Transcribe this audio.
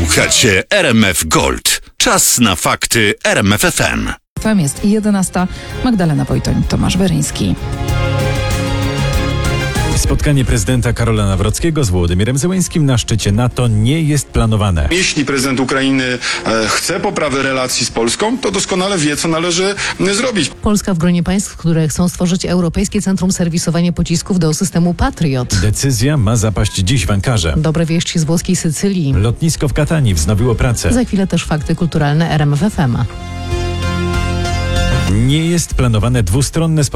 Słuchacie RMF Gold. Czas na fakty RMF FM. Jest 11. Magdalena Wojtoń, Tomasz Weryński. Spotkanie prezydenta Karola Nawrockiego z Wołodymyrem Zełenskim na szczycie NATO nie jest planowane. Jeśli prezydent Ukrainy chce poprawy relacji z Polską, to doskonale wie, co należy zrobić. Polska w gronie państw, które chcą stworzyć Europejskie Centrum Serwisowania Pocisków do systemu Patriot. Decyzja ma zapaść dziś w Ankarze. Dobre wieści z włoskiej Sycylii. Lotnisko w Katanii wznowiło pracę. Za chwilę też fakty kulturalne RMF FM. Nie jest planowane dwustronne spotkanie